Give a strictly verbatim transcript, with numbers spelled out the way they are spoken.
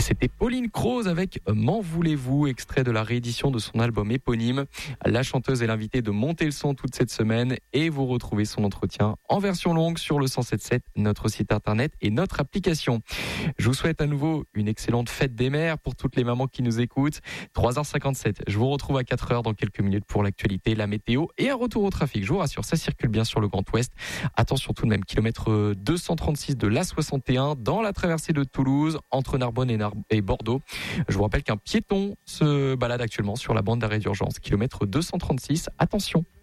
c'était Pauline Croze avec M'en voulez-vous, extrait de la réédition de son album éponyme. La chanteuse est l'invitée de Monter le son toute cette semaine et vous retrouvez son entretien en version longue sur le cent sept virgule sept, notre site internet et notre application. Je vous souhaite à nouveau une excellente fête des mères pour toutes les mamans qui nous écoutent. trois heures cinquante-sept, je vous retrouve à quatre heures dans quelques minutes pour l'actualité, la météo et un retour au trafic. Je vous rassure, ça circule bien sur le Grand Ouest. Attention tout de même, kilomètre deux cent trente-six de l'A soixante et un dans la traversée de Toulouse, entre Narbonne et, Nar- et Bordeaux. Je vous rappelle qu'un piéton se balade actuellement sur la bande d'arrêt d'urgence. Kilomètre deux cent trente-six, attention.